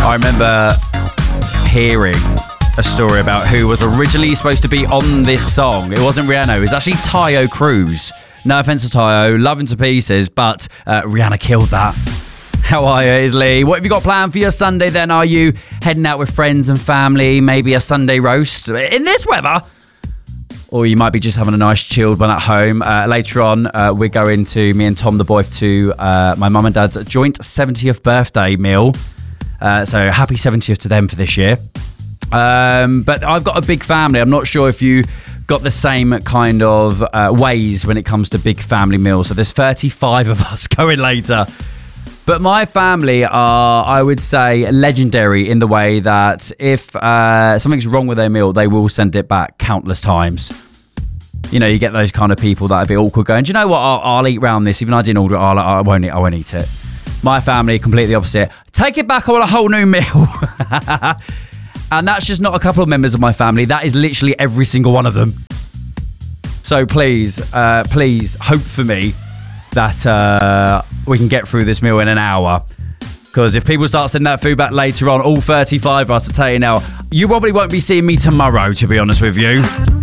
I remember hearing a story about who was originally supposed to be on this song. It wasn't Rihanna, it was actually Tayo Cruz. No offense to Tayo, love him to pieces, but Rihanna killed that. How are you, Isley? What have you got planned for your Sunday then? Are you heading out with friends and family? Maybe a Sunday roast in this weather? Or you might be just having a nice chilled one at home. Later on, we're going to, me and Tom the boy, to my mum and dad's joint 70th birthday meal. So happy 70th to them for this year. But I've got a big family. I'm not sure if you got the same kind of ways when it comes to big family meals. So there's 35 of us going later. But my family are, I would say, legendary in the way that if something's wrong with their meal, they will send it back countless times. You know, you get those kind of people that are a bit awkward going, do you know what, I'll eat round this. Even though I didn't order it, I won't eat it. My family, completely opposite. Take it back, I want a whole new meal. And that's just not a couple of members of my family. That is literally every single one of them. So please, hope for me that we can get through this meal in an hour. Because if people start sending that food back later on, all 35 of us, I tell you now, you probably won't be seeing me tomorrow, to be honest with you.